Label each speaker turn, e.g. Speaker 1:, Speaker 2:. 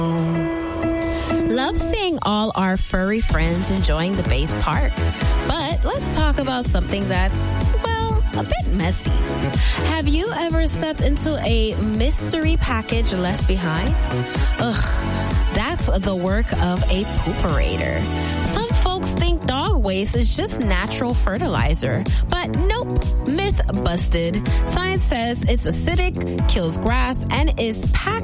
Speaker 1: Love seeing all our furry friends enjoying the Bays Park. But let's talk about something that's, well, a bit messy. Have you ever stepped into a mystery package left behind? Ugh, that's the work of a pooperator. Some folks think dog waste is just natural fertilizer. But nope, myth busted. Science says it's acidic, kills grass, and is packed